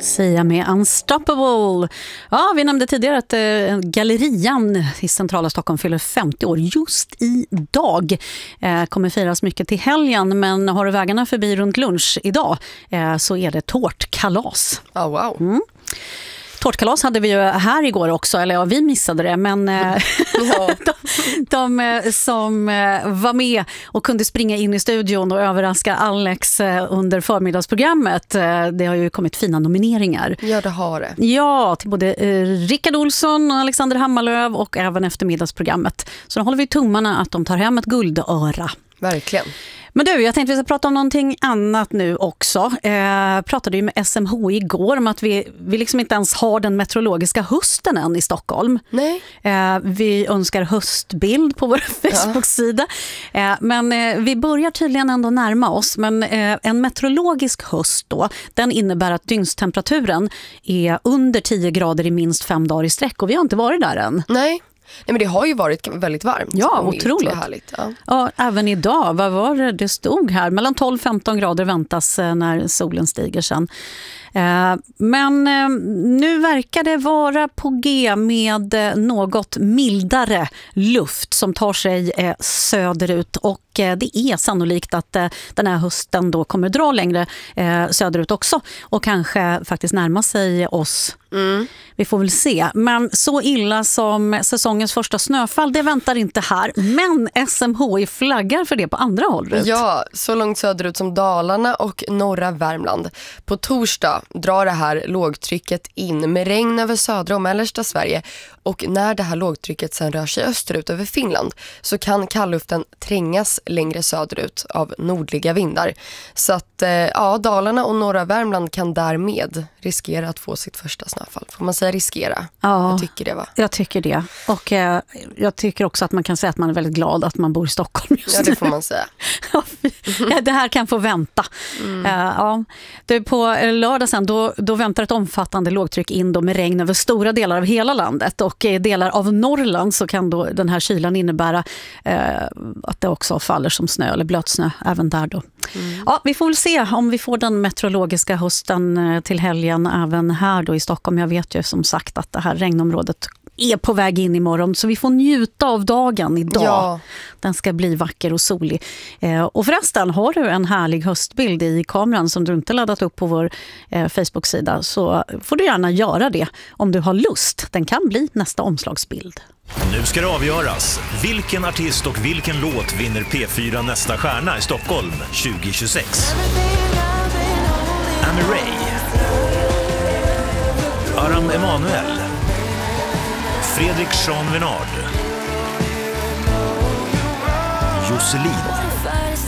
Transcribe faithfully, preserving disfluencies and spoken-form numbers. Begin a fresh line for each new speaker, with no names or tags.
Sia med Unstoppable. Ja, vi nämnde tidigare att eh, Gallerian i centrala Stockholm fyller femtio år just idag. Eh, kommer firas mycket till helgen, men har du vägarna förbi runt lunch idag eh, så är det tårtkalas.
Oh, wow.
Mm. Tårtkalas hade vi ju här igår också, eller ja, vi missade det, men ja. de, de som var med och kunde springa in i studion och överraska Alex under förmiddagsprogrammet, det har ju kommit fina nomineringar.
Ja, det har det.
Ja, till både Rickard Olsson och Alexander Hammarlöv och även eftermiddagsprogrammet. Så då håller vi tummarna att de tar hem ett guldöra.
Verkligen.
Men du, jag tänkte vi ska prata om någonting annat nu också. Eh, pratade ju med S M H I igår om att vi, vi liksom inte ens har den meteorologiska hösten än i Stockholm.
Nej.
Eh, vi önskar höstbild på vår Facebook-sida. Eh, men eh, vi börjar tydligen ändå närma oss. Men eh, en meteorologisk höst då, den innebär att dygnstemperaturen är under tio grader i minst fem dagar i sträck. Och vi har inte varit där än.
Nej. Nej, men det har ju varit väldigt varmt.
Ja, otroligt.
Härligt. Ja.
Ja, även idag. Vad var det? Det stod här. Mellan tolv till femton grader väntas när solen stiger sen. Men nu verkar det vara på G med något mildare luft som tar sig söderut, och det är sannolikt att den här hösten då kommer dra längre söderut också och kanske faktiskt närma sig oss. Mm. Vi får väl se. Men så illa som säsongens första snöfall, det väntar inte här. Men S M H I flaggar för det på andra håll.
Ja, så långt söderut som Dalarna och norra Värmland. På torsdag drar det här lågtrycket in med regn över södra och mellersta Sverige. Och när det här lågtrycket sen rör sig österut över Finland så kan kallluften trängas längre söderut av nordliga vindar. Så att ja, Dalarna och norra Värmland kan därmed riskera att få sitt första snöfall. Får man säga riskera?
Ja,
jag tycker det, va?
Jag tycker det. Och eh, jag tycker också att man kan säga att man är väldigt glad att man bor i Stockholm just
nu. Ja, det får man säga.
Ja, det här kan få vänta. Mm. Uh, ja. Det, på lördag sen, då, då väntar ett omfattande lågtryck in då med regn över stora delar av hela landet. Och i delar av Norrland så kan då den här kylan innebära uh, att det också faller som snö eller blötsnö även där då. Mm. Ja, vi får väl se om vi får den meteorologiska hösten till helgen även här då i Stockholm. Jag vet ju som sagt att det här regnområdet är på väg in imorgon, så vi får njuta av dagen idag. Ja. Den ska bli vacker och solig. Eh, och förresten, har du en härlig höstbild i kameran som du inte laddat upp på vår eh, Facebook-sida, så får du gärna göra det om du har lust. Den kan bli nästa omslagsbild.
Nu ska det avgöras. Vilken artist och vilken låt vinner P fyra nästa stjärna i Stockholm tjugo tjugosex? Amy Ray, Aram Emanuel, Fredrik Jean Venard, Josselin.